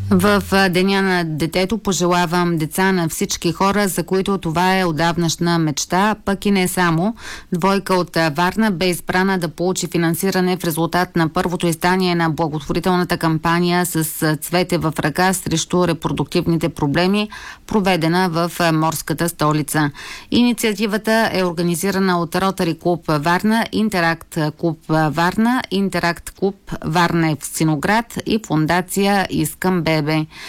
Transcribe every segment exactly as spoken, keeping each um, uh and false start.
В Деня на детето пожелавам деца на всички хора, за които това е отдавнашна мечта, пък и не само. Двойка от Варна бе избрана да получи финансиране в резултат на първото издание на благотворителната кампания с цвете в ръка срещу репродуктивните проблеми, проведена в морската столица. Инициативата е организирана от Ротари клуб Варна, Интеракт клуб Варна, Интеракт клуб Варна Евксиноград и фондация Искам Бебе.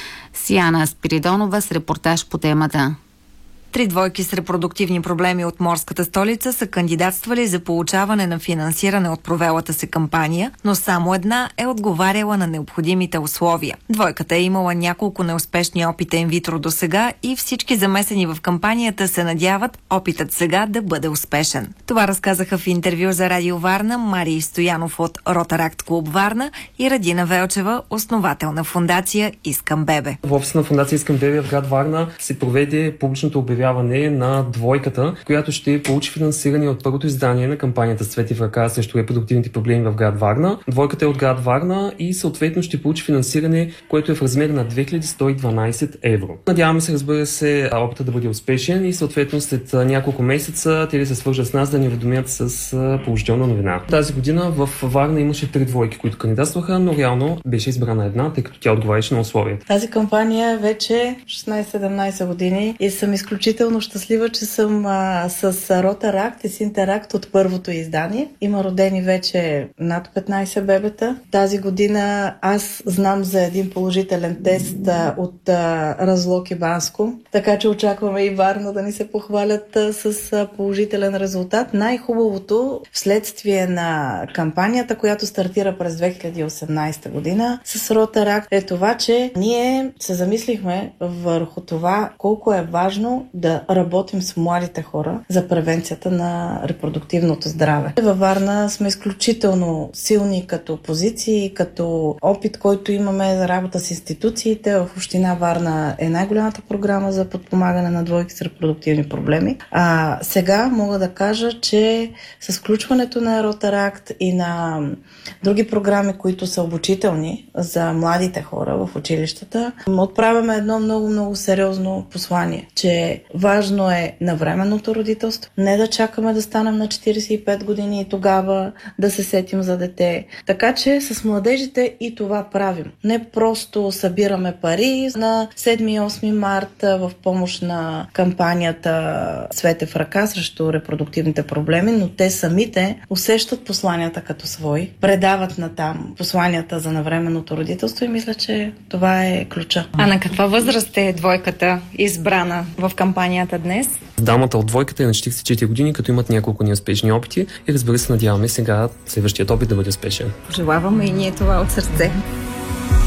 Сияна Спиридонова с репортаж по темата. Три двойки с репродуктивни проблеми от морската столица са кандидатствали за получаване на финансиране от провелата се кампания, но само една е отговаряла на необходимите условия. Двойката е имала няколко неуспешни опита инвитро до сега и всички замесени в кампанията се надяват опитът сега да бъде успешен. Това разказаха в интервю за Радио Варна Марий Стоянов от Ротаракт клуб Варна и Радина Велчева, основател на фондация Искам Бебе. В офиса на фондация Искам Бебе в град Варна се проведе публичното обявяване на двойката, която ще получи финансиране от първото издание на кампанията с цвети в ръка срещу репродуктивните проблеми в град Варна. Двойката е от град Варна и съответно ще получи финансиране, което е в размер на две хиляди сто и дванадесет евро. Надяваме се, разбира се, опитът да бъде успешен и съответно след няколко месеца те да се свържат с нас да ни уведомят с положителна новина. Тази година в Варна имаше три двойки, които кандидатстваха, но реално беше избрана една, тъй като тя отговаряше на условията. Тази кампания вече шестнадесет-седемнадесет години и съм изключително щастлива, че съм а, с Ротаракт и с Интеракт от първото издание. Има родени вече над петнадесет бебета. Тази година аз знам за един положителен тест а, от а, Разлог и Банско, така че очакваме и Варна да ни се похвалят а, с а, положителен резултат. Най-хубавото вследствие на кампанията, която стартира през две хиляди и осемнадесета година с Ротаракт, е това, че ние се замислихме върху това колко е важно да работим с младите хора за превенцията на репродуктивното здраве. Във Варна сме изключително силни като позиции, като опит, който имаме за работа с институциите. В община Варна е най-голямата програма за подпомагане на двойки с репродуктивни проблеми. А сега мога да кажа, че с включването на Ротаракт и на други програми, които са обучителни за младите хора в училищата, отправяме едно много-много сериозно послание, че важно е навременното родителство. Не да чакаме да станем на четиридесет и пет години и тогава да се сетим за дете. Така че с младежите и това правим. Не просто събираме пари на седми и осми марта в помощ на кампанията Цвете в ръка срещу репродуктивните проблеми, но те самите усещат посланията като свои, предават натам посланията за навременното родителство и мисля, че това е ключа. А на каква възраст е двойката избрана в кампанията днес? Дамата от двойката е на четиридесет и четири години, като имат няколко неуспешни опити и разбира се, надяваме сега следващият опит да бъде успешен. Пожелаваме и ние това от сърце.